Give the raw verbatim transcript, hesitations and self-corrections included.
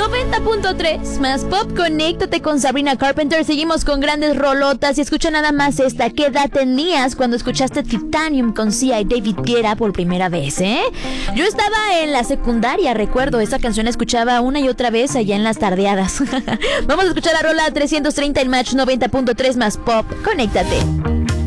noventa punto tres más pop, conéctate con Sabrina Carpenter. Seguimos con grandes rolotas y escucha nada más esta. ¿Qué edad tenías cuando escuchaste Titanium con Sia y David Guetta por primera vez, eh? Yo estaba en la secundaria, recuerdo, esa canción la escuchaba una y otra vez allá en las tardeadas. Vamos a escuchar la rola trescientos treinta en Match noventa punto tres más pop, conéctate.